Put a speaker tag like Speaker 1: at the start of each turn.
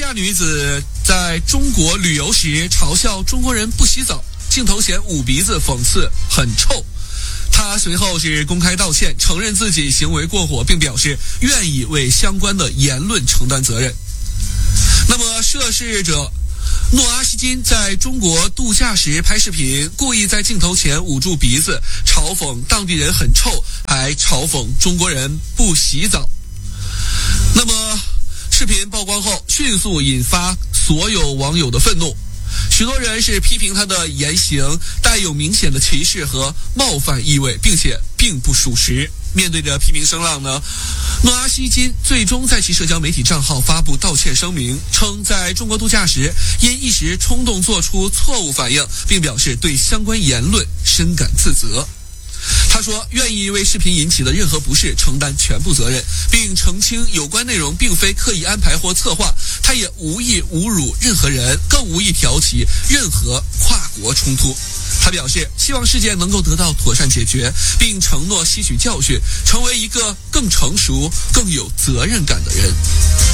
Speaker 1: 亚女子在中国旅游时嘲笑中国人不洗澡，镜头前捂鼻子讽刺很臭。她随后是公开道歉，承认自己行为过火，并表示愿意为相关的言论承担责任。那么涉事者诺阿希金在中国度假时拍视频，故意在镜头前捂住鼻子，嘲讽当地人很臭，还嘲讽中国人不洗澡。那么视频曝光后，迅速引发所有网友的愤怒，许多人是批评他的言行带有明显的歧视和冒犯意味，并且并不属实。面对着批评声浪呢，诺阿希金最终在其社交媒体账号发布道歉声明，称在中国度假时因一时冲动做出错误反应，并表示对相关言论深感自责。他说愿意为视频引起的任何不适承担全部责任，并澄清有关内容并非刻意安排或策划，他也无意侮辱任何人，更无意挑起任何跨国冲突。他表示希望事件能够得到妥善解决，并承诺吸取教训，成为一个更成熟、更有责任感的人。